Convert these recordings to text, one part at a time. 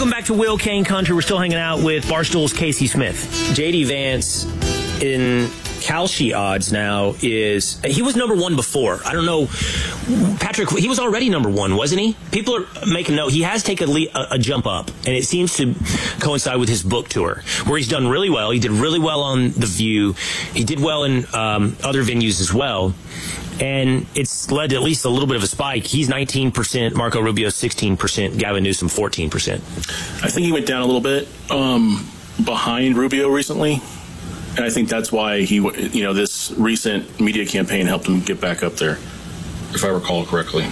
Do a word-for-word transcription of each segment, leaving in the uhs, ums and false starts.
Welcome back to Will Kane Country. We're still hanging out with Barstool's Casey Smith. J D Vance in Kalshi odds now is, he was number one before. I don't know, Patrick, he was already number one, wasn't he? People are making note. He has taken a, a, a jump up, and it seems to coincide with his book tour, where he's done really well. He did really well on The View. He did well in um, other venues as well. And it's led to at least a little bit of a spike. He's nineteen percent, Marco Rubio sixteen percent, Gavin Newsom fourteen percent. I think he went down a little bit um, behind Rubio recently. And I think that's why he, you know, this recent media campaign helped him get back up there, if I recall correctly.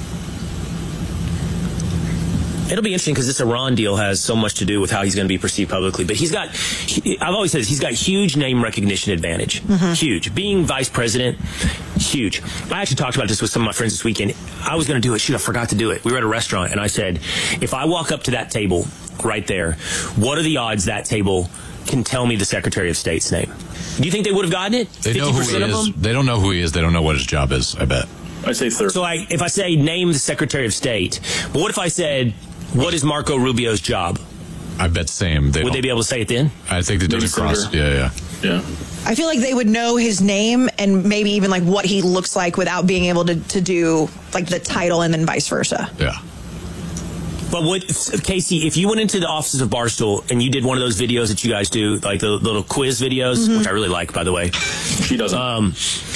It'll be interesting because this Iran deal has so much to do with how he's going to be perceived publicly. But he's got, he, I've always said this, he's got huge name recognition advantage. Mm-hmm. Huge. Being vice president, huge. I actually talked about this with some of my friends this weekend. I was going to do it. Shoot, I forgot to do it. We were at a restaurant, and I said, if I walk up to that table right there, what are the odds that table can tell me the Secretary of State's name? Do you think they would have gotten it? They know who he is. They don't know who he is. They don't know what his job is, I bet. I say third. So I, if I say name the Secretary of State, but what if I said, what is Marco Rubio's job? I bet same. They would they be able to say it then? I think they doesn't cross. Yeah, yeah. Yeah. I feel like they would know his name and maybe even like what he looks like without being able to, to do like the title and then vice versa. Yeah. But what, Casey, if you went into the offices of Barstool and you did one of those videos that you guys do, like the little quiz videos, mm-hmm. which I really like, by the way. She doesn't. Um,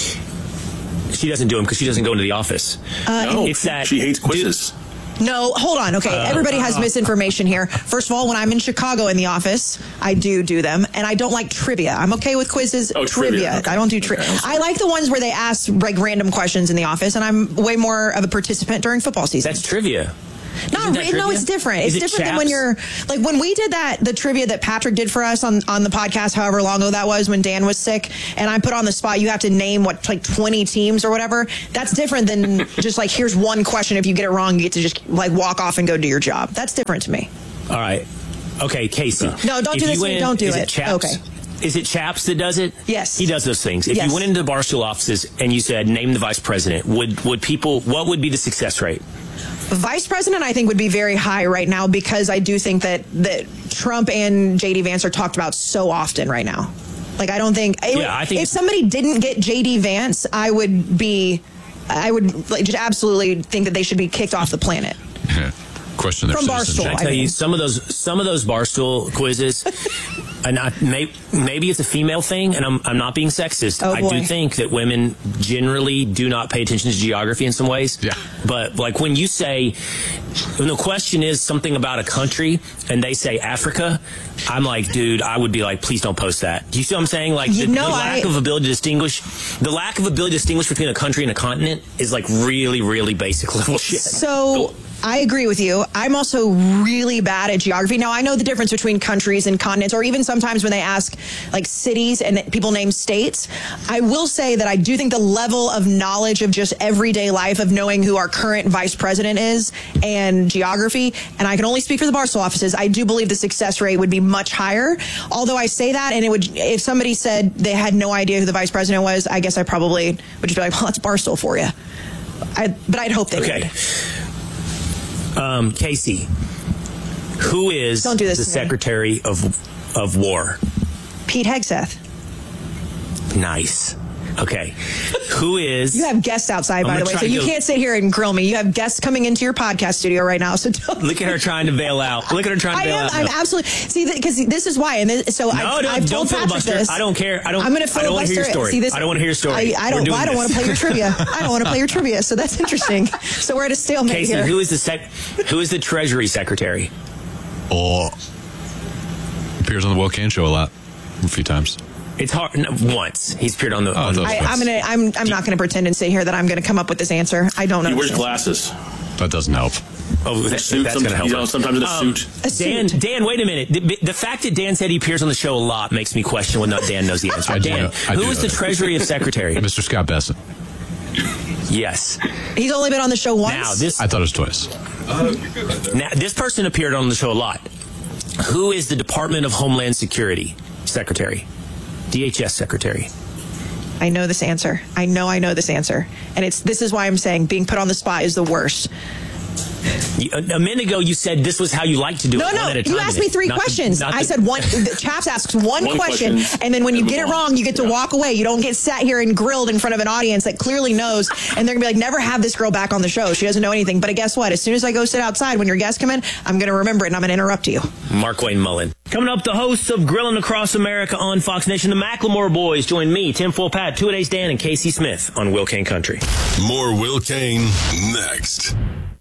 she doesn't do them because she doesn't go into the office. Uh, no, it's that she hates quizzes. Dude, No, hold on. Okay, uh, everybody has uh, misinformation here. First of all, when I'm in Chicago in the office, I do do them, and I don't like trivia. I'm okay with quizzes. Oh, trivia. trivia. Okay. I don't do trivia. Okay, I like the ones where they ask like random questions in the office, and I'm way more of a participant during football season. That's trivia. No, that no, it's different. Is it's it different chaps? than when you're like when we did that the trivia that Patrick did for us on, on the podcast, however long ago that was when Dan was sick, and I put on the spot. You have to name what like twenty teams or whatever. That's different than just like here's one question. If you get it wrong, you get to just like walk off and go do your job. That's different to me. All right. Okay, Casey. No, don't if do this. Win, don't do is it. it Chaps? Okay. Is it Chaps that does it? Yes. He does those things. If yes. you went into the Barstool offices and you said, name the vice president, would, would people, what would be the success rate? Vice president, I think, would be very high right now because I do think that, that Trump and J D Vance are talked about so often right now. Like, I don't think, it, yeah, I think if somebody didn't get J D Vance, I would be, I would like, just absolutely think that they should be kicked off the planet. Question from Barstool. I tell I mean. you, some of those some of those Barstool quizzes, and I, may, maybe it's a female thing, and I'm I'm not being sexist. Oh, I do think that women generally do not pay attention to geography in some ways. Yeah. But like when you say, when the question is something about a country, and they say Africa, I'm like, dude, I would be like, please don't post that. Do you see what I'm saying? Like the, know, the lack I, of ability to distinguish, the lack of ability to distinguish between a country and a continent is like really, really basic level shit. So. Cool. I agree with you. I'm also really bad at geography. Now, I know the difference between countries and continents, or even sometimes when they ask like cities and people name states. I will say that I do think the level of knowledge of just everyday life of knowing who our current vice president is and geography, and I can only speak for the Barstool offices, I do believe the success rate would be much higher. Although I say that, and it would, if somebody said they had no idea who the vice president was, I guess I probably would just be like, well, that's Barstool for you. I, but I'd hope they okay. would. Um, Casey, who is Don't do this the to me. Secretary of of War? Pete Hegseth. Nice. Okay. Who is... You have guests outside, by the way, so you go, can't sit here and grill me. You have guests coming into your podcast studio right now, so don't. Look at her trying to bail out. Look at her trying to I bail am, out. I'm No. absolutely... See, because this is why, and this, so No, I've, no, I've don't told Patrick filibuster. this. I don't care. I don't, I'm going to I don't want to hear your filibuster. story. See, this, I don't want to hear your story. I, I don't, We're well, I don't doing want to play your trivia. I don't want to play your trivia, so that's interesting. So we're at a stalemate Casey, here. who is the sec- who is the Treasury Secretary? Oh, appears on the Will Kane show a lot, a few times. It's hard. No, once he's appeared on the. Oh, on the I, I'm gonna. I'm. I'm not gonna pretend and sit here that I'm gonna come up with this answer. I don't know. He wears glasses. That doesn't help. Oh, that, Suit, that's some, going to help. You know, sometimes in a um, suit. A Dan, suit. Dan, wait a minute. The, the fact that Dan said he appears on the show a lot makes me question whether or not Dan knows the answer. I do Dan, know- I who do is know the that. Treasury of Secretary? Mister Scott Bessent. Yes. He's only been on the show once. Now this. I thought it was twice. Now, this person appeared on the show a lot. Who is the Department of Homeland Security Secretary? D H S Secretary. I know this answer. I know I know this answer. And it's this is why I'm saying being put on the spot is the worst. You, a, a minute ago, you said this was how you like to do no, it. No, no, you asked me three not questions. The, I the, said one. Chaps asks one, one question, question, and then when you get it wrong, you get to yeah. walk away. You don't get sat here and grilled in front of an audience that clearly knows, and they're gonna be like, "Never have this girl back on the show. She doesn't know anything." But guess what? As soon as I go sit outside when your guests come in, I'm gonna remember it and I'm gonna interrupt you. Mark Wayne Mullen. Coming up, the hosts of Grilling Across America on Fox Nation, the Macklemore Boys, join me, Tim Full-Pat, Two-A-Days Dan, and Casey Smith on Will Kane Country. More Will Kane next.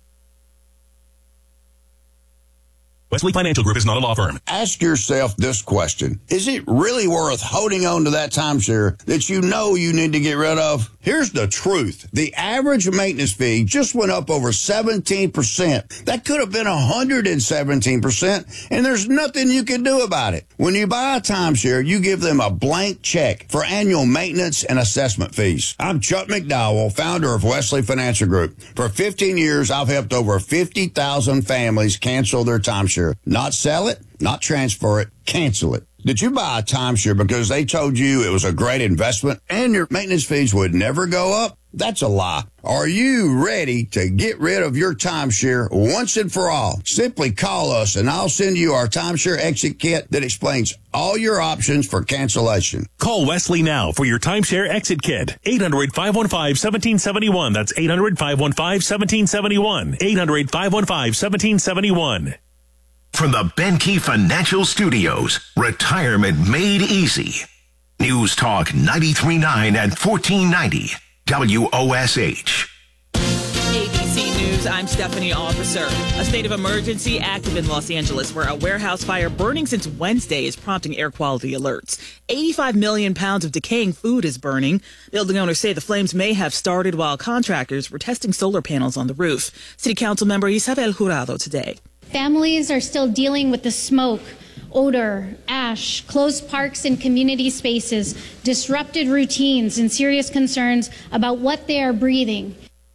Wesley Financial Group is not a law firm. Ask yourself this question. Is it really worth holding on to that timeshare that you know you need to get rid of? Here's the truth. The average maintenance fee just went up over seventeen percent. That could have been one hundred seventeen percent, and there's nothing you can do about it. When you buy a timeshare, you give them a blank check for annual maintenance and assessment fees. I'm Chuck McDowell, founder of Wesley Financial Group. For fifteen years, I've helped over fifty thousand families cancel their timeshare. Not sell it, not transfer it, cancel it. Did you buy a timeshare because they told you it was a great investment and your maintenance fees would never go up? That's a lie. Are you ready to get rid of your timeshare once and for all? Simply call us and I'll send you our timeshare exit kit that explains all your options for cancellation. Call Wesley now for your timeshare exit kit. eight hundred, five one five, one seven seven one. That's eight hundred, five one five, one seven seven one. eight hundred, five one five, one seven seven one. From the Benke Financial Studios, retirement made easy. News Talk ninety-three point nine and fourteen ninety W O S H. A B C News, I'm Stephanie Officer. A state of emergency active in Los Angeles where a warehouse fire burning since Wednesday is prompting air quality alerts. eighty-five million pounds of decaying food is burning. Building owners say the flames may have started while contractors were testing solar panels on the roof. City Council member Isabel Jurado today. Families are still dealing with the smoke, odor, ash, closed parks and community spaces, disrupted routines, and serious concerns about what they are breathing.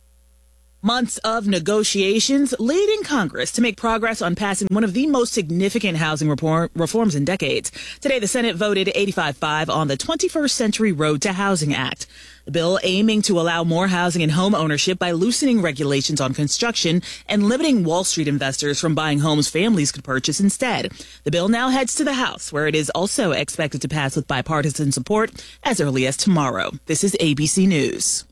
Months of negotiations leading Congress to make progress on passing one of the most significant housing reform, reforms in decades. Today, the Senate voted eighty-five five on the twenty-first Century Road to Housing Act. The bill aiming to allow more housing and home ownership by loosening regulations on construction and limiting Wall Street investors from buying homes families could purchase instead. The bill now heads to the House, where it is also expected to pass with bipartisan support as early as tomorrow. This is A B C News.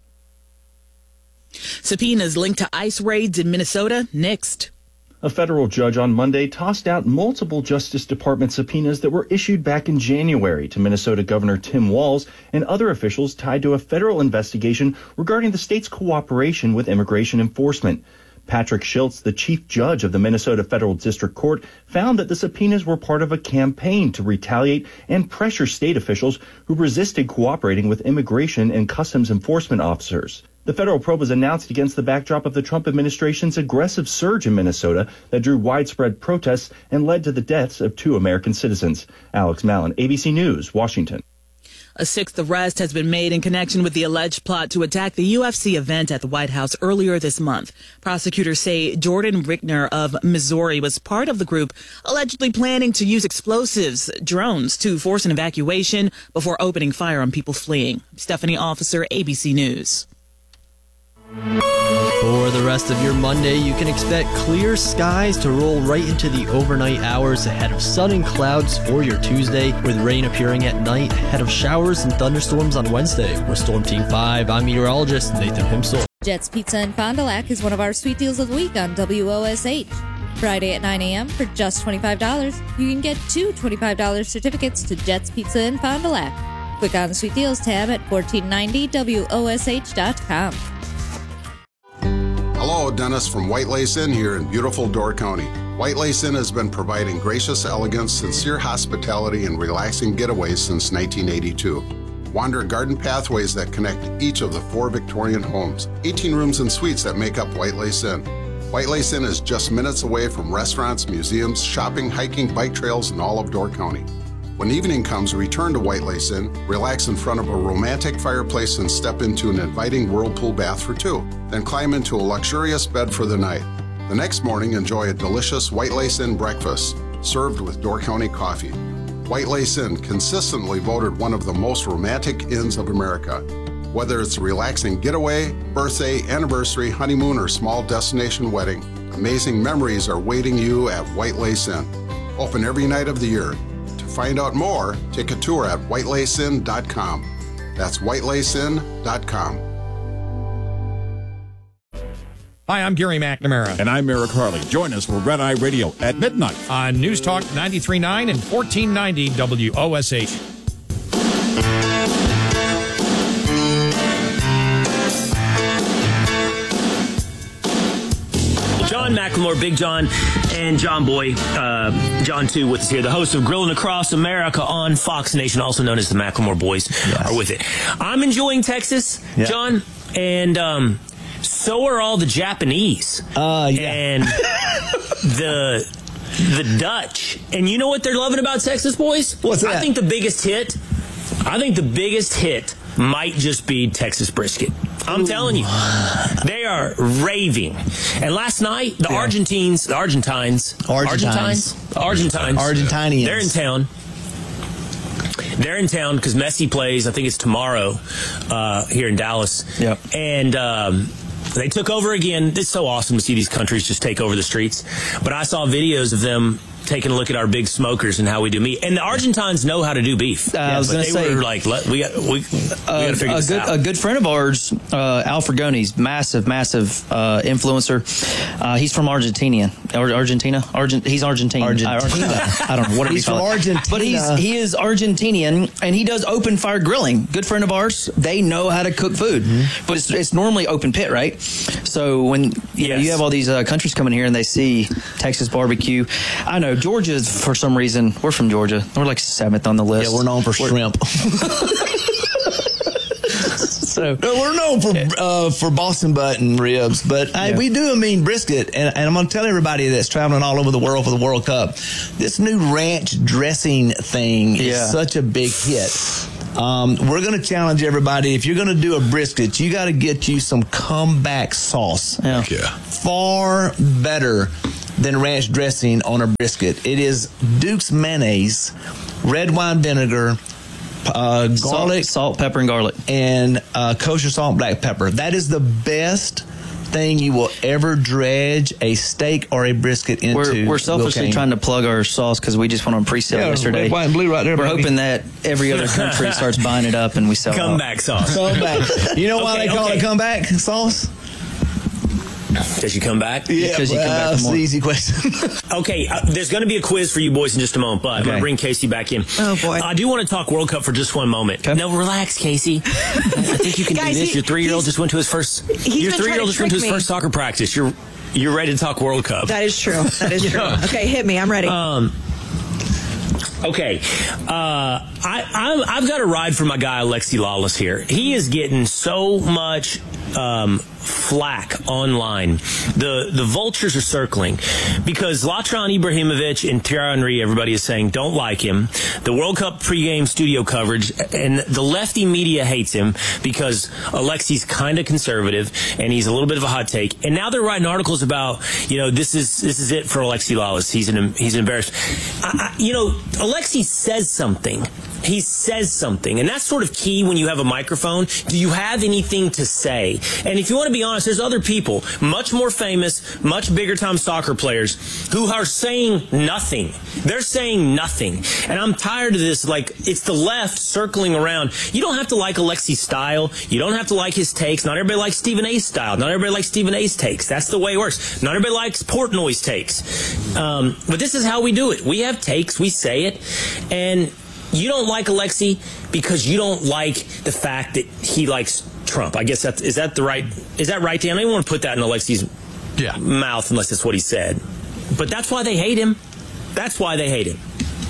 Subpoenas linked to ICE raids in Minnesota next. A federal judge on Monday tossed out multiple Justice Department subpoenas that were issued back in January to Minnesota Governor Tim Walz and other officials tied to a federal investigation regarding the state's cooperation with immigration enforcement. Patrick Schultz, the chief judge of the Minnesota Federal District Court, found that the subpoenas were part of a campaign to retaliate and pressure state officials who resisted cooperating with immigration and customs enforcement officers. The federal probe was announced against the backdrop of the Trump administration's aggressive surge in Minnesota that drew widespread protests and led to the deaths of two American citizens. Alex Mallon, A B C News, Washington. A sixth arrest has been made in connection with the alleged plot to attack the U F C event at the White House earlier this month. Prosecutors say Jordan Rickner of Missouri was part of the group allegedly planning to use explosives, drones, to force an evacuation before opening fire on people fleeing. Stephanie Officer, A B C News. For the rest of your Monday, you can expect clear skies to roll right into the overnight hours ahead of sun and clouds for your Tuesday, with rain appearing at night ahead of showers and thunderstorms on Wednesday. With Storm Team five, I'm meteorologist Nathan Himsel. Jet's Pizza in Fond du Lac is one of our sweet deals of the week on W O S H. Friday at nine a.m. for just twenty-five dollars, you can get two twenty-five dollars certificates to Jet's Pizza in Fond du Lac. Click on the Sweet Deals tab at fourteen ninety W O S H dot com. Hello, Dennis from White Lace Inn here in beautiful Door County. White Lace Inn has been providing gracious elegance, sincere hospitality, and relaxing getaways since nineteen eighty-two. Wander garden pathways that connect each of the four Victorian homes, eighteen rooms and suites that make up White Lace Inn. White Lace Inn is just minutes away from restaurants, museums, shopping, hiking, bike trails, and all of Door County. When evening comes, return to White Lace Inn, relax in front of a romantic fireplace and step into an inviting whirlpool bath for two. Then climb into a luxurious bed for the night. The next morning, enjoy a delicious White Lace Inn breakfast, served with Door County coffee. White Lace Inn, consistently voted one of the most romantic inns of America. Whether it's a relaxing getaway, birthday, anniversary, honeymoon, or small destination wedding, Amazing memories are waiting you at White Lace Inn. Open every night of the year. To find out more, take a tour at white lace inn dot com. That's white lace inn dot com. Hi, I'm Gary McNamara. And I'm Eric Harley. Join us for Red Eye Radio at midnight on News Talk ninety-three point nine and fourteen ninety W O S H. John McLemore, Big John, and John Boy, uh, John too, with us here. The host of Grilling Across America on Fox Nation, also known as the McLemore Boys, yes. are with it. I'm enjoying Texas, yeah. John, and um, so are all the Japanese uh, yeah. and the the Dutch. And you know what they're loving about Texas, boys? What's that? I think the biggest hit. I think the biggest hit might just be Texas brisket. I'm Ooh. telling you, they are raving. And last night, the yeah. Argentines, the Argentines, Argentines, Argentines, Argentines, Argentinians, they're in town. They're in town because Messi plays. I think it's tomorrow uh, here in Dallas. Yep. And um, they took over again. It's so awesome to see these countries just take over the streets. But I saw videos of them taking a look at our big smokers and how we do meat. And the Argentines know how to do beef. Uh, yeah, I was going to say, were like, Let, we got we, we uh, got to figure a this good, out. A good friend of ours, uh, Al Fragoni's massive, massive uh, influencer. Uh, he's from Argentina. Or Argentina? Argent. He's Argentine. Argentina. Argentina. I don't know. Whatever he's you call from it. Argentina. But he's he is Argentinian, and he does open fire grilling. Good friend of ours. They know how to cook food, mm-hmm. but it's, it's normally open pit, right? So when you yes. know you have all these uh, countries coming here and they see Texas barbecue, I know Georgia's for some reason, we're from Georgia. We're like seventh on the list. Yeah, we're known for we're, shrimp. So no, we're known for uh, for Boston butt and ribs, but I, yeah. we do a mean brisket. And, and I'm going to tell everybody that's traveling all over the world for the World Cup, this new ranch dressing thing is yeah. such a big hit. Um, we're going to challenge everybody. If you're going to do a brisket, you got to get you some comeback sauce. Yeah. yeah. Far better than ranch dressing on a brisket. It is Duke's mayonnaise, red wine vinegar, uh, garlic, salt, salt, pepper, and garlic, and uh, kosher salt, black pepper. That is the best thing you will ever dredge a steak or a brisket into. We're, we're selfishly Will trying to plug our sauce because we just went on pre-sale yeah, yesterday. Red, white, and blue right there. We're baby. hoping that every other country starts buying it up and we sell comeback it. sauce. Comeback. You know why okay, they call okay. it comeback sauce? Does you come back? Yeah, because you come back that's for more. the easy question. Okay, uh, there's going to be a quiz for you boys in just a moment, but okay. I'm going to bring Casey back in. Oh, boy. I do want to talk World Cup for just one moment. Okay. No, relax, Casey. I think you can Guys, do this. he- Your three-year-old he's- just went to his first. he's Your been three-year-old trying to just went to his trick me. first soccer practice. You're you're ready to talk World Cup. That is true. That is true. Yeah. Okay, hit me. I'm ready. Um. Okay, uh, I, I'm, I've got a ride for my guy Alexi Lawless here. He is getting so much um, flack online. The the vultures are circling because Zlatan Ibrahimovic and Thierry Henry, everybody is saying don't like him. The World Cup pregame studio coverage and the lefty media hates him because Alexi's kind of conservative and he's a little bit of a hot take. And now they're writing articles about, you know, this is this is it for Alexi Lawless. He's an he's embarrassed. I, I, you know, Alexi says something. He says something, and that's sort of key when you have a microphone. Do you have anything to say? And if you want to be honest, there's other people, much more famous, much bigger time soccer players, who are saying nothing. They're saying nothing. And I'm tired of this. Like, it's the left circling around. You don't have to like Alexi's style. You don't have to like his takes. Not everybody likes Stephen A's style. Not everybody likes Stephen A's takes. That's the way it works. Not everybody likes Portnoy's takes. Um, but this is how we do it. We have takes. We say it. And you don't like Alexi because you don't like the fact that he likes Trump. I guess that's, is that the right, is that right, Dan? I don't even want to put that in Alexi's yeah. mouth unless that's what he said. But that's why they hate him. That's why they hate him.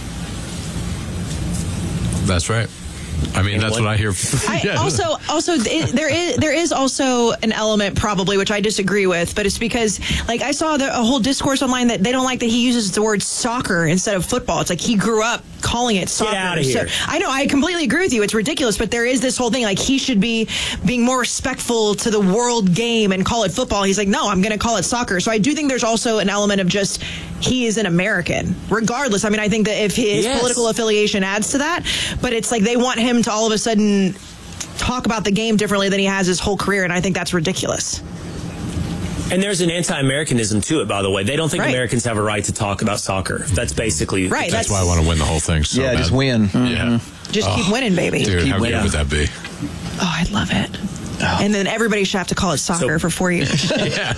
That's right. I mean, that's what I hear. I Yeah. also, also, it, there is there is also an element probably which I disagree with, but it's because like I saw the, a whole discourse online that they don't like that he uses the word soccer instead of football. It's like he grew up calling it soccer. Get out of here. So, I know, I completely agree with you. It's ridiculous, but there is this whole thing like he should be being more respectful to the world game and call it football. He's like, no, I'm going to call it soccer. So I do think there's also an element of just he is an American, regardless. I mean, I think that if his Yes. political affiliation adds to that, but it's like they want him to all of a sudden talk about the game differently than he has his whole career, and I think that's ridiculous. And there's an anti-Americanism to it, by the way. They don't think Right. Americans have a right to talk about soccer. That's basically Right, That's, that's- why I want to win the whole thing. So yeah, bad. just win. Yeah. Just keep Oh, winning, baby. Dude, keep how winning. good would that be? Oh, I'd love it. And then everybody should have to call it soccer for four years. so,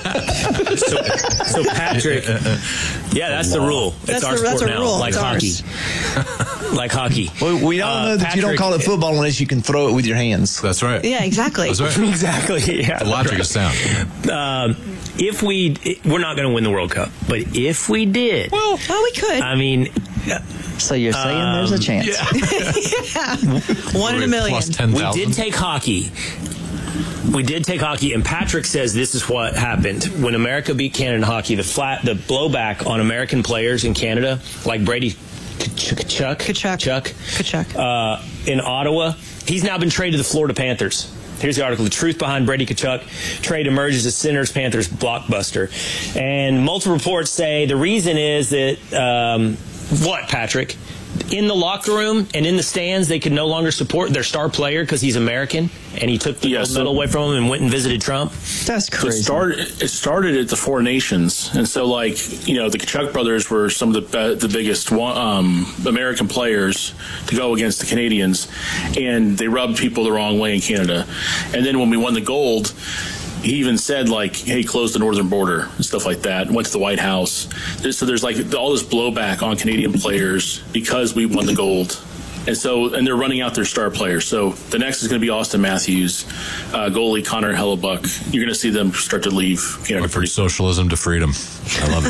so Patrick, yeah, that's the rule. It's That's our the- that's sport a now, rule. like It's hockey. ours. Like hockey. Well, we all Uh, know that you don't Patrick- call it football unless you can throw it with your hands. That's right. Yeah, exactly. That's right. Exactly. Yeah. The logic is sound. Um, if we, we're not going to win the World Cup, but if we did, well, well we could. I mean, So you're saying there's a um, chance? yeah. One in a million. Plus ten we thousand. did take hockey. We did take hockey, and Patrick says this is what happened when America beat Canada in hockey. The flat, the blowback on American players in Canada, like Brady Kachuk, Kachuk, Chuck, Kachuk, uh, in Ottawa. He's now been traded to the Florida Panthers. Here's the article. The truth behind Brady Kachuk trade emerges as Senators Panthers blockbuster. And multiple reports say the reason is that, um, what, Patrick? In the locker room and in the stands, they could no longer support their star player because he's American, and he took the Yeah, gold so- medal away from him and went and visited Trump. That's So crazy. It started, it started at the Four Nations. And so, like, you know, the Kachuk brothers were some of the, the biggest um, American players to go against the Canadians. And they rubbed people the wrong way in Canada. And then when we won the gold, he even said, like, hey, close the northern border and stuff like that. Went to the White House. So there's, like, all this blowback on Canadian players because we won the gold. And so, and they're running out their star players. So the next is going to be Austin Matthews, uh, goalie Connor Hellebuck. You're going to see them start to leave Canada. Went from socialism to freedom. I love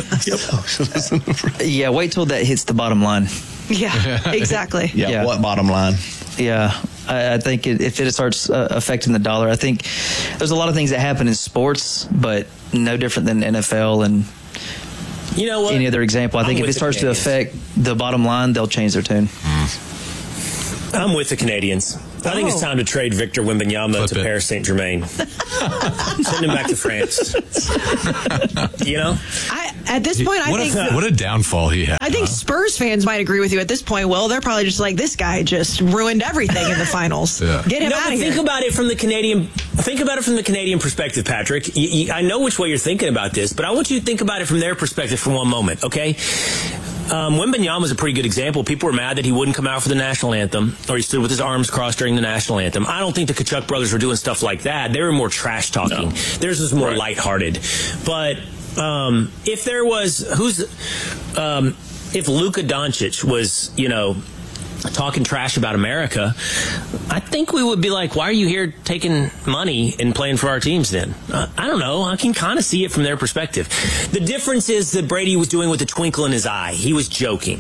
it. Yep. Yeah, wait till that hits the bottom line. Yeah, exactly. Yeah, Yeah. what bottom line? Yeah, I, I think it, if it starts uh, affecting the dollar, I think there's a lot of things that happen in sports, but no different than N F L and You know what? any other example. I I'm think if with it the starts to Canadians. affect the bottom line, they'll change their tune. I'm with the Canadians. I think it's Oh. time to trade Victor Wembanyama Flip to it. Paris Saint-Germain. Send him back to France. You know? I, at this point, I what, think a, what a downfall he had. I think Spurs fans might agree with you at this point. Well, they're probably just like, this guy just ruined everything in the finals. Yeah. Get him No, out but of here. think about it from the Canadian. Think about it from the Canadian perspective, Patrick. You, you, I know which way you're thinking about this, but I want you to think about it from their perspective for one moment, okay? Um, Wembanyama is a pretty good example. People were mad that he wouldn't come out for the national anthem, or he stood with his arms crossed during the national anthem. I don't think the Kachuk brothers were doing stuff like that. They were more trash talking. No. Theirs was more Right. lighthearted. But um, if there was who's um, if Luka Doncic was, you know, talking trash about America, I think we would be like, why are you here taking money and playing for our teams then? Uh, I don't know. I can kind of see it from their perspective. The difference is that Brady was doing with a twinkle in his eye. He was joking.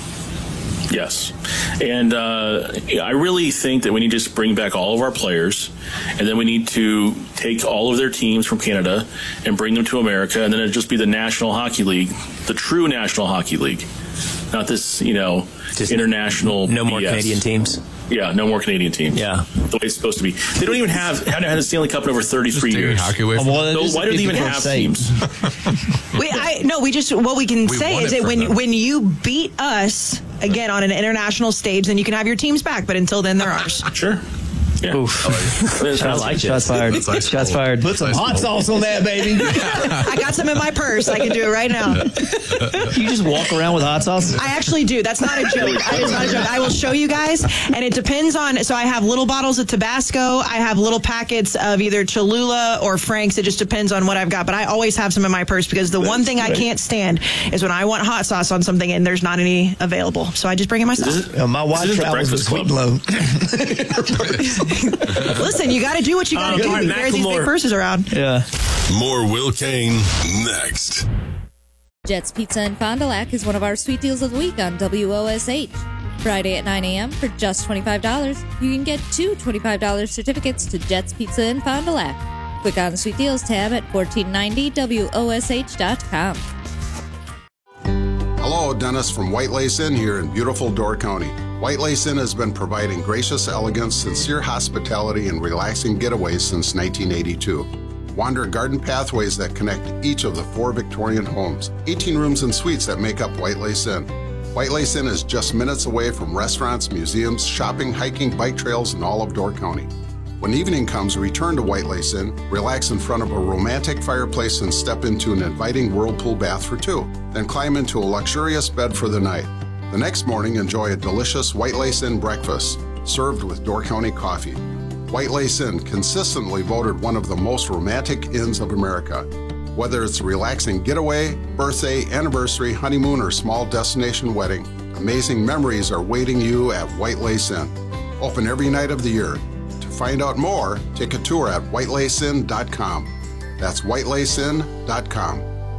Yes. And uh, I really think that we need to just bring back all of our players, and then we need to take all of their teams from Canada and bring them to America, and then it'd just be the National Hockey League, the true National Hockey League, not this, you know, Just international No more B S. Canadian teams. Yeah, no more Canadian teams. Yeah. The way it's supposed to be. They don't even have, haven't had a Stanley Cup in over thirty-three Just taking years. hockey away from Well, it So is why do they even difficult have to say. teams? We, I, no, we just, what we can We say won is it that from when, them. when you beat us, again, on an international stage, then you can have your teams back, but until then, they're ours. Sure. Yeah. Oof. I like Shots this. fired. That's ice Shots cold. fired. Put some hot sauce on that, baby. I got some in my purse. I can do it right now. You just walk around with hot sauce? I actually do. That's not a joke. That is not a joke. I will show you guys, and it depends on. So I have little bottles of Tabasco. I have little packets of either Cholula or Frank's. It just depends on what I've got. But I always have some in my purse because the one thing I can't stand is when I want hot sauce on something and there's not any available. So I just bring it myself. Uh, my wife This is the travels with Breakfast Club. Sweet Blow. Listen, you got to do what you got to Um, do. all right, You carry these big Macklemore. purses around. Yeah. More Will Kane next. Jet's Pizza in Fond du Lac is one of our sweet deals of the week on W O S H. Friday at nine a.m. for just twenty-five dollars, you can get two twenty-five dollars certificates to Jet's Pizza in Fond du Lac. Click on the Sweet Deals tab at fourteen ninety W O S H dot com. Hello, Dennis from White Lace Inn here in beautiful Door County. White Lace Inn has been providing gracious elegance, sincere hospitality, and relaxing getaways since nineteen eighty-two. Wander garden pathways that connect each of the four Victorian homes, eighteen rooms and suites that make up White Lace Inn. White Lace Inn is just minutes away from restaurants, museums, shopping, hiking, bike trails, and all of Door County. When evening comes, return to White Lace Inn, relax in front of a romantic fireplace and step into an inviting whirlpool bath for two. Then climb into a luxurious bed for the night. The next morning, enjoy a delicious White Lace Inn breakfast, served with Door County coffee. White Lace Inn, consistently voted one of the most romantic inns of America. Whether it's a relaxing getaway, birthday, anniversary, honeymoon, or small destination wedding, amazing memories are waiting you at White Lace Inn. Open every night of the year. To find out more, take a tour at white lace inn dot com. That's white lace inn dot com.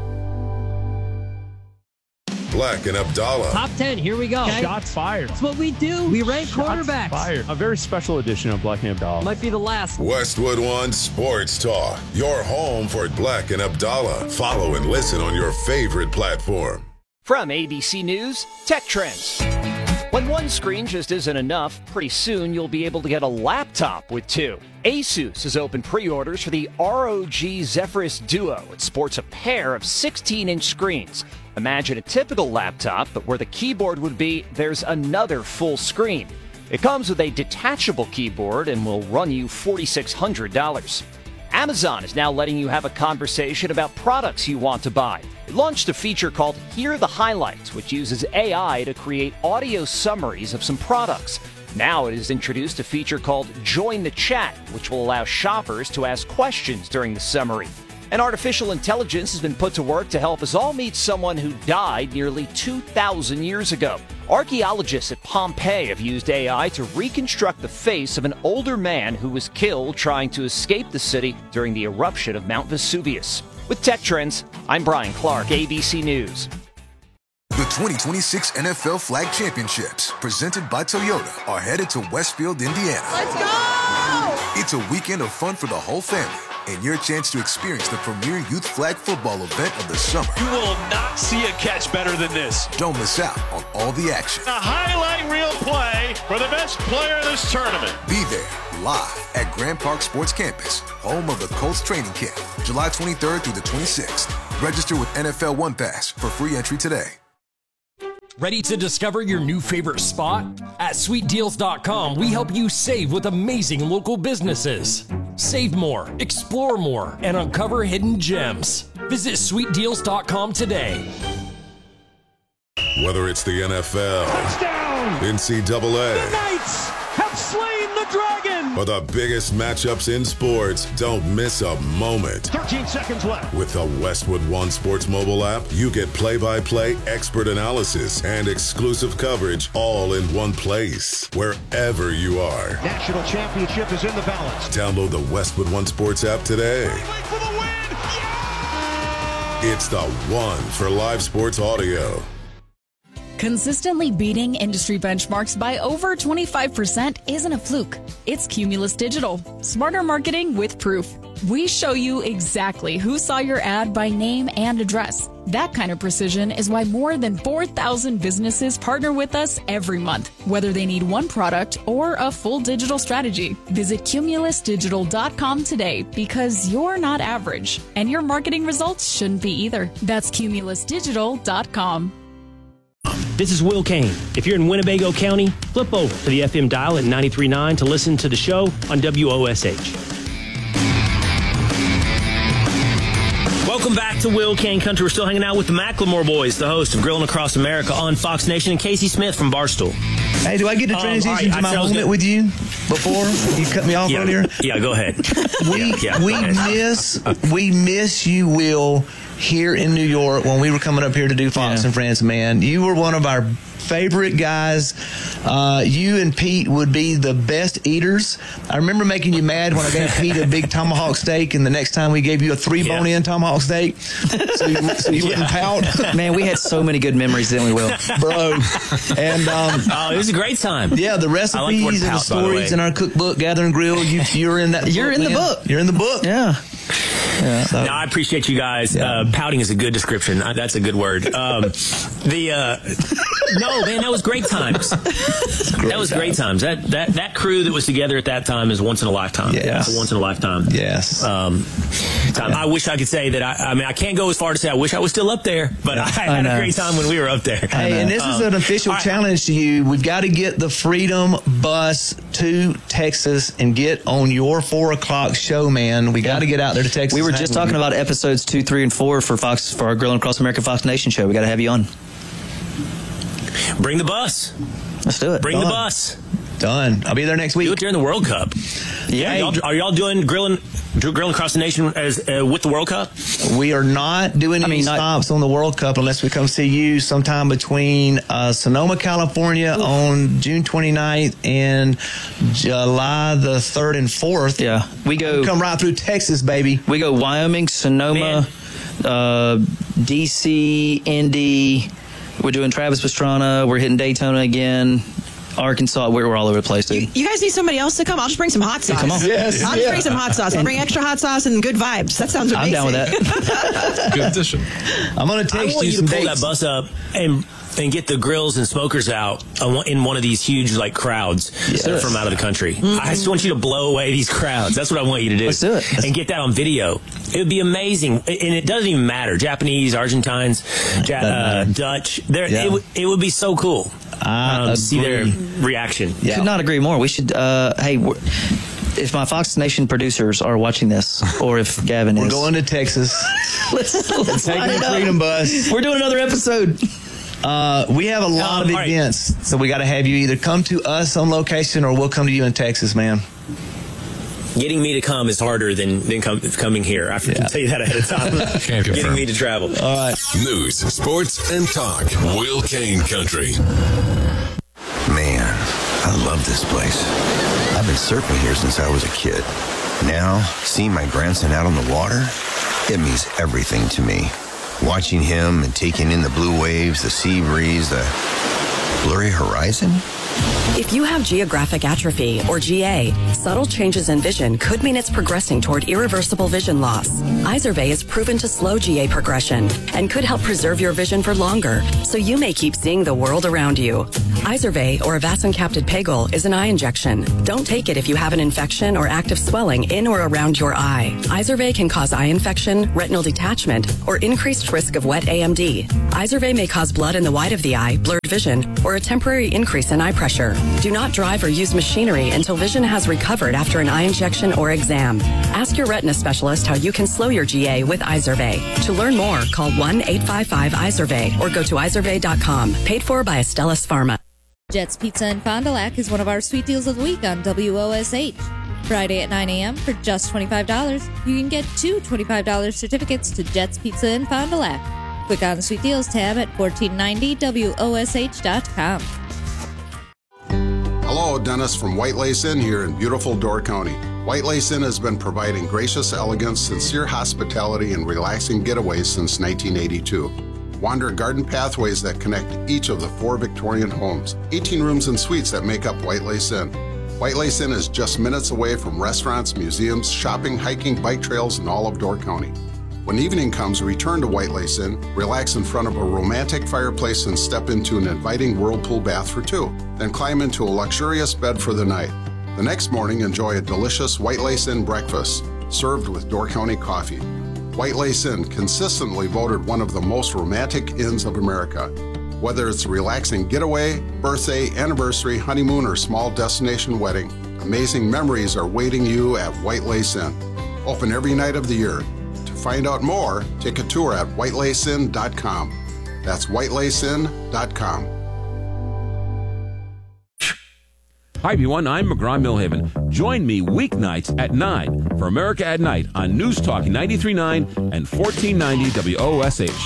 Black and Abdallah. Top ten, here we go. Okay. Shots fired. That's what we do. We rank Shots quarterbacks. Fired. A very special edition of Black and Abdallah. Might be the last. Westwood One Sports Talk. Your home for Black and Abdallah. Follow and listen on your favorite platform. From A B C News, Tech Trends. When one screen just isn't enough, pretty soon you'll be able to get a laptop with two. Asus has opened pre-orders for the R O G Zephyrus Duo. It sports a pair of sixteen-inch screens. Imagine a typical laptop, but where the keyboard would be, there's another full screen. It comes with a detachable keyboard and will run you four thousand six hundred dollars. Amazon is now letting you have a conversation about products you want to buy. It launched a feature called Hear the Highlights, which uses A I to create audio summaries of some products. Now it has introduced a feature called Join the Chat, which will allow shoppers to ask questions during the summary. And artificial intelligence has been put to work to help us all meet someone who died nearly two thousand years ago. Archaeologists at Pompeii have used A I to reconstruct the face of an older man who was killed trying to escape the city during the eruption of Mount Vesuvius. With Tech Trends, I'm Brian Clark, A B C News. The twenty twenty-six N F L Flag Championships, presented by Toyota, are headed to Westfield, Indiana. Let's go! It's a weekend of fun for the whole family, and your chance to experience the premier youth flag football event of the summer. You will not see a catch better than this. Don't miss out on all the action. A highlight reel play for the best player in this tournament. Be there, live at Grand Park Sports Campus, home of the Colts training camp, July twenty-third through the twenty-sixth. Register with N F L One Pass for free entry today. Ready to discover your new favorite spot? At sweet deals dot com, we help you save with amazing local businesses. Save more, explore more, and uncover hidden gems. Visit sweet deals dot com today. Whether it's the N F L, touchdown, N C double A, the Knights have slain the dragon, or the biggest matchups in sports, don't miss a moment. thirteen seconds left. With the Westwood One Sports mobile app, you get play-by-play expert analysis and exclusive coverage all in one place, wherever you are. National championship is in the balance. Download the Westwood One Sports app today. For the win. Yeah! It's the one for live sports audio. Consistently beating industry benchmarks by over twenty-five percent isn't a fluke. It's Cumulus Digital. Smarter marketing with proof. We show you exactly who saw your ad by name and address. That kind of precision is why more than four thousand businesses partner with us every month, whether they need one product or a full digital strategy. Visit cumulus digital dot com today, because you're not average, and your marketing results shouldn't be either. That's cumulus digital dot com. This is Will Kane. If you're in Winnebago County, flip over to the F M dial at ninety-three point nine to listen to the show on W O S H. Welcome back to Will Kane Country. We're still hanging out with the Macklemore Boys, the host of Grilling Across America on Fox Nation, and Casey Smith from Barstool. Hey, do I get to transition um, right, to my moment with you before you cut me off yeah, earlier? Yeah, go ahead. We yeah, yeah, we go ahead. miss we miss you, Will, here in New York when we were coming up here to do Fox yeah. and Friends. Man, you were one of our favorite guys. Uh, you and Pete would be the best eaters. I remember making you mad when I gave Pete a big tomahawk steak, and the next time we gave you a three yeah. bone-in tomahawk steak, so you, so you yeah. wouldn't pout. Man, we had so many good memories, didn't we, Will? Bro. And um, oh, it was a great time. Yeah, the recipes and the pout, stories the in our cookbook, Gather and Grill. You, you're in that. You're book, in man. the book. You're in the book. Yeah. Yeah. So. No, I appreciate you guys. Yeah. Uh, pouting is a good description. That's a good word. Um, the uh, no, man, that was great times. Great that was times. great times. That that that crew that was together at that time is once in a lifetime. Yes. It's a once in a lifetime. Yes. Um, time. I wish I could say that. I, I mean, I can't go as far to say I wish I was still up there, but I had I a great time when we were up there. Hey, and this um, is an official right. challenge to you. We've got to get the Freedom Bus to Texas and get on your four o'clock show, man. We got to get out there to Texas. We were just talking about episodes two, three, and four for Fox for our Grilling Across America Fox Nation show. We got to have you on. Bring the bus. Let's do it. Bring Done. the bus. Done. I'll be there next week. Do it during the World Cup. Yeah. Hey. Y'all, are y'all doing grilling, grilling across the nation as uh, with the World Cup? We are not doing I any mean, stops not, on the World Cup unless we come see you sometime between uh, Sonoma, California, ooh. on June twenty-ninth and July the third and fourth. Yeah, we go we come right through Texas, baby. We go Wyoming, Sonoma, uh, D C, Indy. We're doing Travis Pastrana. We're hitting Daytona again. Arkansas, we're, we're all over the place, dude. You, you guys need somebody else to come? I'll just bring some hot sauce. Yeah, come on. Yes, I'll yeah. just bring some hot sauce. I'll bring extra hot sauce and good vibes. That sounds amazing. I'm down with that. Good addition. I'm going to text I want you, you some to pull dates. that bus up and and get the grills and smokers out in one of these huge like crowds yes. that are from out of the country. Mm-hmm. I just want you to blow away these crowds. That's what I want you to do. Let's do it. Let's and get that on video. It would be amazing. And it doesn't even matter. Japanese, Argentines, ja- uh, Dutch. Yeah. It, w- it would be so cool. I um, see their reaction. Yeah. Could not agree more. We should, uh, hey, we're, if my Fox Nation producers are watching this, or if Gavin We're is. We're going to Texas. let's let's take the Freedom Bus. We're doing another episode. Uh, we have a lot um, of events, right. so we got to have you either come to us on location or we'll come to you in Texas, man. Getting me to come is harder than, than come, coming here. I have to yeah. tell you that ahead of time. Getting me to travel. All right. News, sports, and talk. Will Kane Country. Man, I love this place. I've been surfing here since I was a kid. Now, seeing my grandson out on the water, it means everything to me. Watching him and taking in the blue waves, the sea breeze, the blurry horizon. If you have geographic atrophy, or G A, subtle changes in vision could mean it's progressing toward irreversible vision loss. Izervay is proven to slow G A progression and could help preserve your vision for longer, so you may keep seeing the world around you. Izervay, or avacincaptad pegol, is an eye injection. Don't take it if you have an infection or active swelling in or around your eye. Izervay can cause eye infection, retinal detachment, or increased risk of wet A M D. Izervay may cause blood in the white of the eye, blurred vision, or a temporary increase in eye pressure. Do not drive or use machinery until vision has recovered after an eye injection or exam. Ask your retina specialist how you can slow your G A with Izervay. To learn more, call one eight five five Izervay or go to izervay dot com. Paid for by Astellas Pharma. Jet's Pizza in Fond du Lac is one of our sweet deals of the week on W O S H. Friday at nine a.m. for just twenty-five dollars, you can get two twenty-five dollars certificates to Jet's Pizza in Fond du Lac. Click on the Sweet Deals tab at fourteen ninety W O S H dot com. Hello, Dennis from White Lace Inn here in beautiful Door County. White Lace Inn has been providing gracious elegance, sincere hospitality, and relaxing getaways since nineteen eighty-two. Wander garden pathways that connect each of the four Victorian homes, eighteen rooms and suites that make up White Lace Inn. White Lace Inn is just minutes away from restaurants, museums, shopping, hiking, bike trails, and all of Door County. When evening comes, return to White Lace Inn, relax in front of a romantic fireplace, and step into an inviting whirlpool bath for two. Then climb into a luxurious bed for the night. The next morning, enjoy a delicious White Lace Inn breakfast, served with Door County coffee. White Lace Inn, consistently voted one of the most romantic inns of America. Whether it's a relaxing getaway, birthday, anniversary, honeymoon, or small destination wedding, amazing memories are waiting you at White Lace Inn. Open every night of the year. To find out more, take a tour at white lace inn dot com. That's white lace inn dot com. Hi, everyone. I'm McGraw Millhaven. Join me weeknights at nine for America at Night on News Talk ninety-three point nine and fourteen ninety W O S H.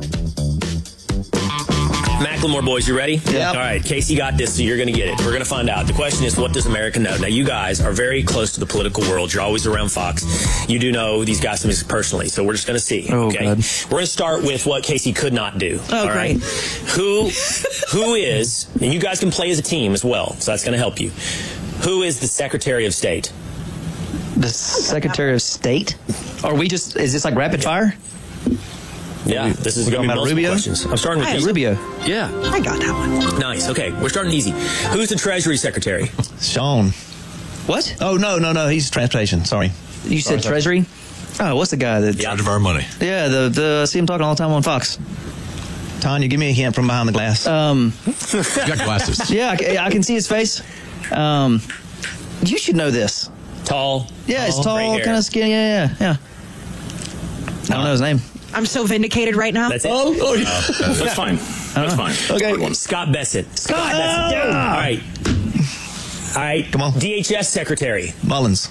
Macklemore boys, you ready? Yeah. All right, Casey got this, so you're going to get it. We're going to find out. The question is, what does America know? Now, you guys are very close to the political world. You're always around Fox. You do know these guys personally, so we're just going to see. Oh, okay, God. We're going to start with what Casey could not do. Oh, all great. right? Who, who is, and you guys can play as a team as well, so that's going to help you. Who is the Secretary of State? The Secretary of State? Are we just, is this like rapid fire? Yeah, this is going to be multiple Rubio? questions. I'm starting with Hey, easy. Rubio. Yeah. I got that one. Nice. Okay, we're starting easy. Who's the Treasury Secretary? Sean. What? Oh, no, no, no. He's transportation. Sorry. You said Sorry, sorry. Treasury? Oh, what's the guy that Charge of our money. Yeah, the the I see him talking all the time on Fox. Tanya, give me a hint from behind the glass. Um, You got glasses. yeah, I, I can see his face. Um, you should know this. Tall. Yeah, he's Gray tall, hair. kind of skinny. Yeah, yeah, yeah. I don't know his name. I'm so vindicated right now. That's it. Oh, oh, yeah. Uh, that's fine. That's fine. Okay. Scott Bessent. Scott! Bessent. Yeah. All right. All right. Come on. D H S secretary. Mullins.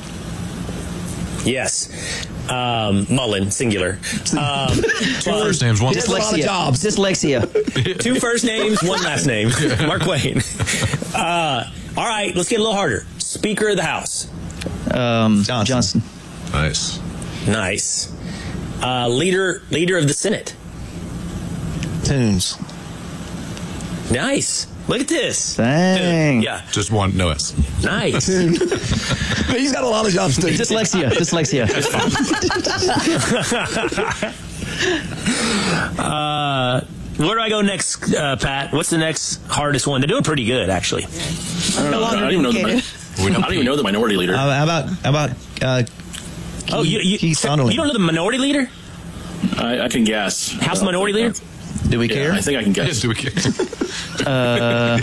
Yes. Um, Mullen, singular. Um, Two first names, one. Dyslexia. jobs. Dyslexia. two first names, one last name. Mark Twain. Uh, all right, let's get a little harder. Speaker of the House. Um, Johnson. Johnson. Nice. Nice. Uh, leader, leader of the Senate. Tunes. Nice. Look at this. Dang. Yeah. Just one, no S. Nice. He's got a lot of jobs too. Dyslexia. Dyslexia. uh, where do I go next, uh, Pat? What's the next hardest one? They're doing pretty good, actually. I don't know. I don't even know the, mi- I don't even know the minority leader. Uh, how about how about uh, Oh, you, you, Keith Sonderling. you don't know the minority leader? I, I can guess. House minority leader? Do we Yeah, care? I think I can guess. Yes, do we care? Uh,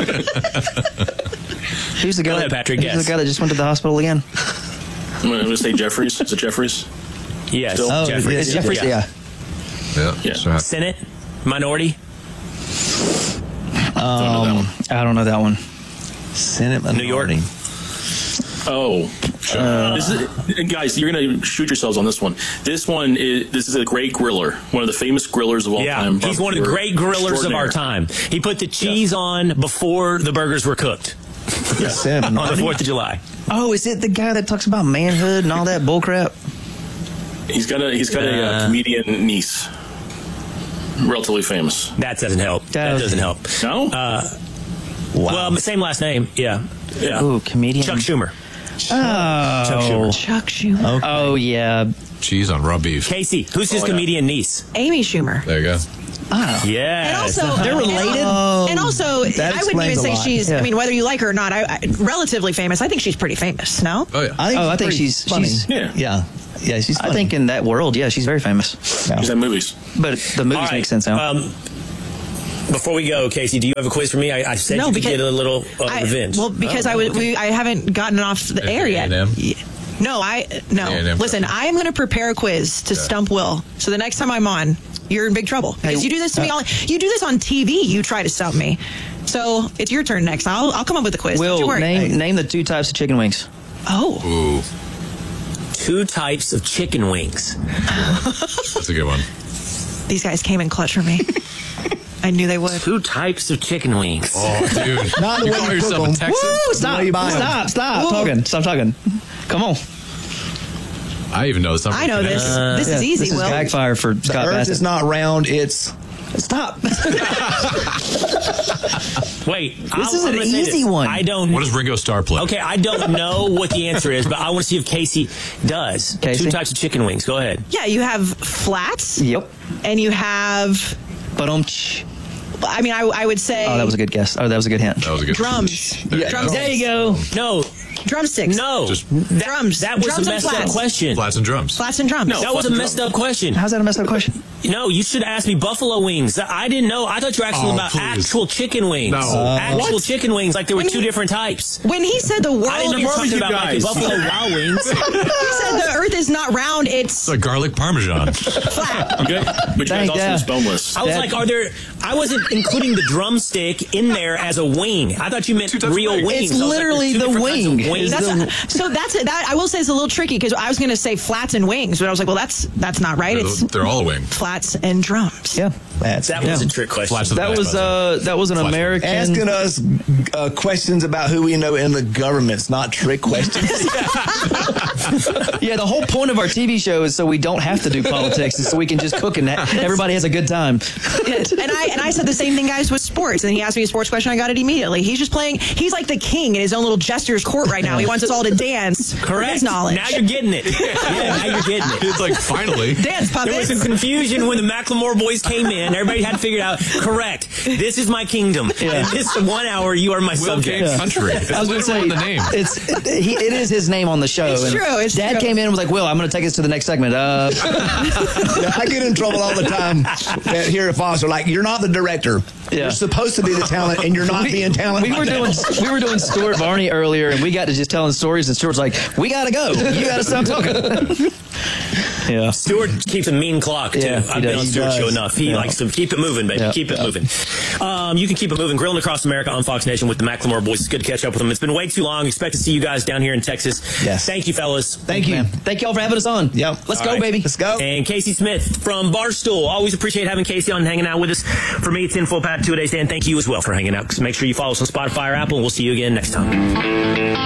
who's the guy? Go ahead, that, Patrick, Who's guess. the guy that just went to the hospital again? I'm going to say Jeffries. Is it Jeffries? Yes. Still? Oh, Jeffries. It's Jeffries. Yeah. Yeah. Yeah. So I- Senate? Minority? Um, I don't know that one. Senate New York? minority. Oh, Uh, this is, guys, you're going to shoot yourselves on this one. This one is this is a great griller, one of the famous grillers of all Yeah, time. he's one of the great grillers of our time. He put the cheese on before the burgers were cooked Senate on the minority. fourth of July. Oh, is it the guy that talks about manhood and all that bullcrap? He's got a he's got a uh, Uh, comedian niece, relatively famous. That doesn't help. That That- doesn't help. No, Uh, Wow. well, same last name. Yeah. Yeah. Ooh, comedian. Chuck Schumer. Oh. Chuck Schumer. Chuck Schumer. Okay. Oh, yeah. cheese on raw beef. Casey, who's his Oh, yeah. comedian niece? Amy Schumer. There you go. Oh. Yeah. And also, They're related? And also, That I wouldn't even explains a say lot. she's. Yeah. I mean, whether you like her or not, I, I relatively famous. I think she's pretty famous. No. Oh, yeah. I think Oh, I think pretty she's- funny. she's- Yeah. yeah, yeah. She's. I Funny. think in that world, yeah, she's very famous. Yeah. he's in movies. But the movies All right. make sense now. Um, before we go, Casey, do you have a quiz for me? I, I said No, you could because- get a little uh, I- revenge. Well, because Oh, I was, okay. we, I haven't gotten off the air yet. A and M? Yeah. No, I no. A and M Listen, question. I am going to prepare a quiz to stump Will. So the next time I'm on, you're in big trouble because you do this to me. All, you do this on T V. You try to stump me. So it's your turn next. I'll I'll come up with a quiz. Don't you Will, worry. name, name the two types of chicken wings. Oh, Ooh, Two types of chicken wings. that's a good one. these guys came in clutch for me. I knew they would. Two types of chicken wings. Oh, dude. Not the you way call you yourself cook a Texan? Woo, stop, way you buy 'em. stop, stop Woo. talking, stop talking. Come on. I even know this. I know this. this is easy, This is Will. gag fire for The Scott Earth Bassett. is not round. It's Stop. Wait, This is an easy one. I don't. What does Ringo Starr play? Okay, I don't know what the answer is, but I want to see if Casey does. Casey? Two types of chicken wings. Go ahead. Yeah, you have flats. Yep. And you have. But um. I mean, I, I would say. Oh, that was a good guess. Oh, that was a good hint. That was a good drums. Yeah, drumsticks. There you go. No. Drumsticks. No. Just that, drums. That was drums a and messed up flats. question. flats and drums. Flats and drums. No, that was a messed up question. How's that a messed up question? No, you should ask me buffalo wings. I didn't know. I thought you were asking Oh, about please. actual chicken wings. No. Uh, actual what? chicken wings, like there were When two he- different types. When he said the world, I didn't know you were talking about like the Buffalo Wild Wings. he said the Earth is not round; it's It's like garlic parmesan. flat. Okay, but you guys Dang, also yeah. use boneless. I was That- like, are there? I wasn't including the drumstick in there as a wing. I thought you meant Two types of real wings. wings. It's I was like, literally there's two the different types of wing. wings. It's That's the- a, so that's that. I will say it's a little tricky because I was going to say flats and wings, but I was like, well, that's that's not right. They're, It's they're all a wing. flats and drums. Yeah. that's That was Yeah. a trick question. Flats of the That back, was by the way. uh that was an Flash. American. asking us uh, questions about who we know in the government's not trick questions. Yeah, the whole point of our T V show is so we don't have to do politics, is so we can just cook and ha- everybody has a good time. Yes. And I and I said the same thing, guys, with sports. And he asked me a sports question. I got it immediately. He's just playing. He's like the king in his own little jester's court right now. He wants us all to dance. for Correct. His knowledge. Now you're getting it. Yeah, now you're getting it. It's like finally. Dance There was puppets. some confusion when the Macklemore boys came in. and everybody had figured out, correct, this is my kingdom. Yeah. And this one hour, you are my subject. Yeah. Country. It's I was going to say, literally the name. It's, it, he, it is his name on the show. It's and true, it's Dad true. came in and was like, Will, I'm going to take us to the next segment. Uh, Yeah, I get in trouble all the time here at Fox. They're like, you're not the director. Yeah. You're supposed to be the talent, and you're not we, being talented. We were doing we were doing Stuart Varney earlier, and we got to just telling stories, and Stuart's like, we got to go. You got to stop talking. Yeah. Stuart keeps a mean clock, too. Yeah, he I've been does. on He Stuart's does. show enough. He Yeah. likes to keep it moving, baby. Yeah. Keep it Yeah. moving. Um, you can keep it moving. Grilling Across America on Fox Nation with the Macklemore Boys. It's good to catch up with them. It's been way too long. Expect to see you guys down here in Texas. Yes. Thank you, fellas. Thank you. Thank y'all for having us on. Yep. Let's All go, right. baby. Let's go. And Casey Smith from Barstool. Always appreciate having Casey on and hanging out with us. For me, it's Info Pat Two-A-Days. Dan, thank you as well for hanging out. Make sure you follow us on Spotify or Apple, and we'll see you again next time.